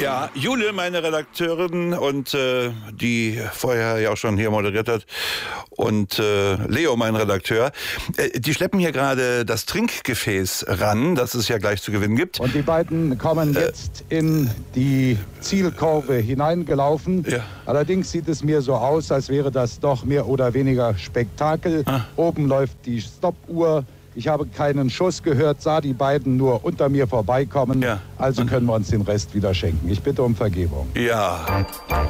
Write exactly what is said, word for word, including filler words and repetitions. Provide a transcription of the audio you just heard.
Ja, Jule, meine Redakteurin und äh, die vorher ja auch schon hier moderiert hat, und äh, Leo, mein Redakteur, äh, die schleppen hier gerade das Trinkgefäß ran, das es ja gleich zu gewinnen gibt. Und die beiden kommen jetzt äh, in die Zielkurve hineingelaufen. Ja. Allerdings sieht es mir so aus, als wäre das doch mehr oder weniger Spektakel. Ah. Oben läuft die Stoppuhr. Ich habe keinen Schuss gehört, sah die beiden nur unter mir vorbeikommen. Ja. Also können wir uns den Rest wieder schenken. Ich bitte um Vergebung. Ja.